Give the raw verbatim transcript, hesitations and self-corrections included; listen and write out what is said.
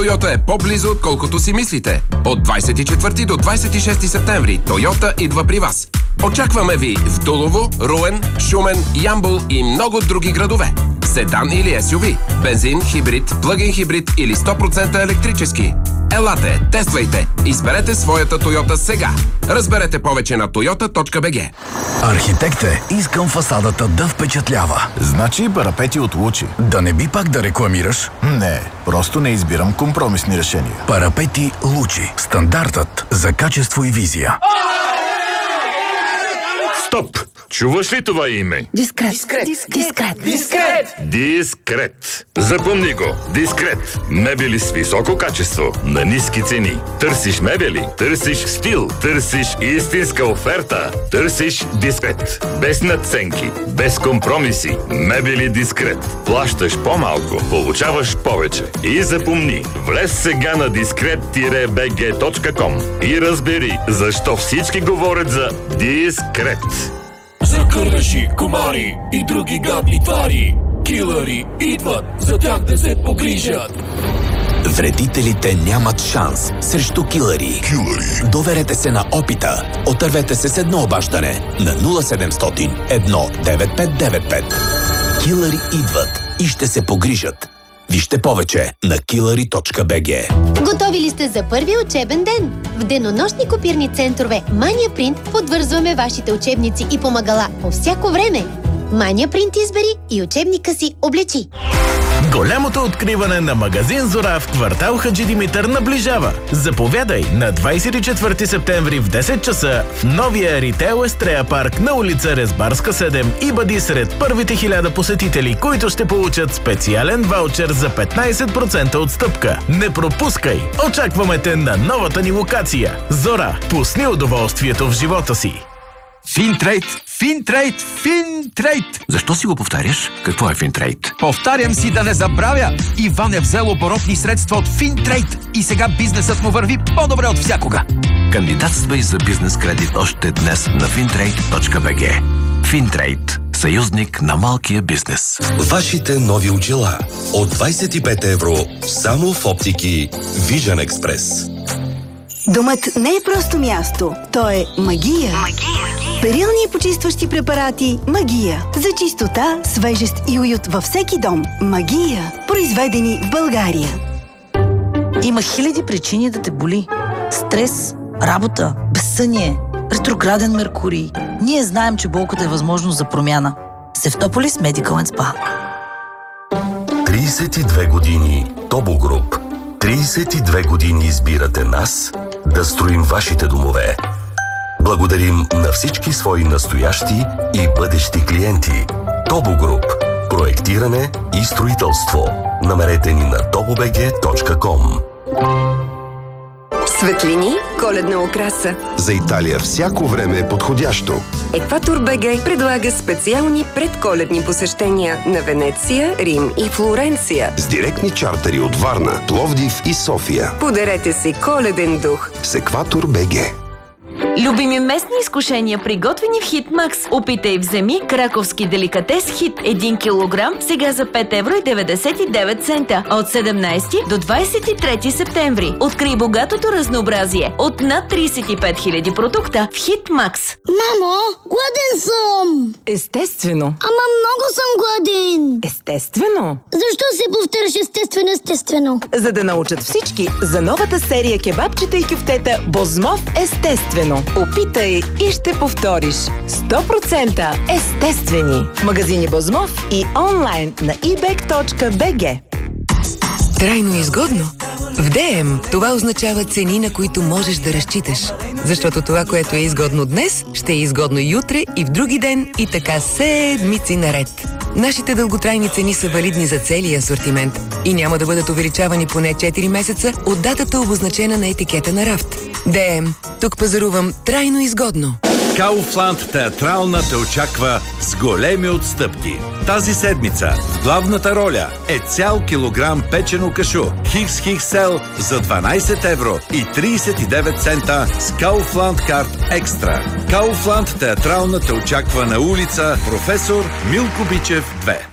Тойота е по-близо, отколкото си мислите. От двадесет и четвърти до двадесет и шести септември Тойота идва при вас. Очакваме ви в Дулово, Руен, Шумен, Ямбол и много други градове. Седан или ес ю ви, бензин, хибрид, плъгин хибрид или сто процента електрически. Елате, тествайте, изберете своята Тойота сега. Разберете повече на тойота точка би джи. Архитекте, искам фасадата да впечатлява. Значи парапети от Лучи. Да не би пак да рекламираш? Не, просто не избирам компромисни решения. Парапети Лучи. Стандартът за качество и визия. Стоп! Чуваш ли това име? Дискрет. Дискрет. Дискрет. Дискрет. Дискрет. Запомни го. Дискрет. Мебели с високо качество на ниски цени. Търсиш мебели, търсиш стил, търсиш истинска оферта. Търсиш Дискрет. Без надценки, без компромиси. Мебели Дискрет. Плащаш по-малко, получаваш повече. И запомни, влез сега на дискрет би джи точка ком и разбери защо всички говорят за Дискрет. За кървеши, комари и други гадни твари, килъри идват, за тях да се погрижат. Вредителите нямат шанс срещу килъри. Килъри. Доверете се на опита. Отървете се с едно обаждане на нула седемстотин едно девет пет девет пет. Килъри идват и ще се погрижат. Вижте повече на килъри точка би джи. Готови ли сте за първи учебен ден? В денонощни копирни центрове Mania Print подвързваме вашите учебници и помагала по всяко време. Mania Print избери и учебника си облечи. Голямото откриване на магазин Зора в квартал Хаджи Димитър наближава. Заповядай на двадесет и четвърти септември в десет часа в новия ритейл Естрея парк на улица Резбарска седем и бъди сред първите хиляда посетители, които ще получат специален ваучер за петнадесет процента отстъпка. Не пропускай! Очакваме те на новата ни локация. Зора, пусни удоволствието в живота си. Финтрейд, Финтрейд, Финтрейд. Защо си го повтаряш? Какво е Финтрейд? Повтарям си да не забравя. Иван е взел оборотни средства от Финтрейд и сега бизнесът му върви по-добре от всякога. Кандидатствай за бизнес кредит още днес на финтрейд точка би джи. Финтрейд. Съюзник на малкия бизнес. Вашите нови очила от двадесет и пет евро само в оптики Vision Express. Домът не е просто място, то е магия. Магия. Перилни и почистващи препарати Магия. За чистота, свежест и уют във всеки дом. Магия. Произведени в България. Има хиляди причини да те боли. Стрес, работа, безсъние, ретрограден Меркурий. Ние знаем, че болката е възможност за промяна. Севтополис Medical енд Spa. тридесет и две години Тобо Груп. тридесет и две години избирате нас да строим вашите домове. Благодарим на всички свои настоящи и бъдещи клиенти. Тобо Груп. Проектиране и строителство. Намерете ни на тобо би джи точка ком. Светлини, коледна украса. За Италия всяко време е подходящо. Екватор БГ предлага специални предколедни посещения на Венеция, Рим и Флоренция. С директни чартери от Варна, Пловдив и София. Подарете си коледен дух с Екватор БГ. Любими местни изкушения, приготвени в Хитмакс. Опитай, вземи краковски деликатес Хит един килограм, сега за пет евро и деветдесет и девет цента. От седемнадесети до двадесет и трети септември. Открий богатото разнообразие от над тридесет и пет хиляди продукта в Хитмакс. Мамо, гладен съм! Естествено. Ама много съм гладен! Естествено. Защо се повтаряш естествено, естествено? За да научат всички за новата серия кебабчета и кюфтета Бозмов естествено. Опитай и ще повториш. сто процента естествени. В магазини Бозмов и онлайн на и бек точка би джи. Трайно изгодно? В ДМ това означава цени, на които можеш да разчиташ. Защото това, което е изгодно днес, ще е изгодно и утре, и в други ден, и така седмици наред. Нашите дълготрайни цени са валидни за целия асортимент и няма да бъдат увеличавани поне четири месеца от датата, обозначена на етикета на рафт. ДМ. Тук пазарувам трайно изгодно. Kaufland театрална те очаква с големи отстъпки. Тази седмица в главната роля е цял килограм печено кашу Хикс Хиксел за дванадесет евро и тридесет и девет цента с Kaufland карт екстра. Kaufland театрална те очаква на улица Професор Милко Бичев две.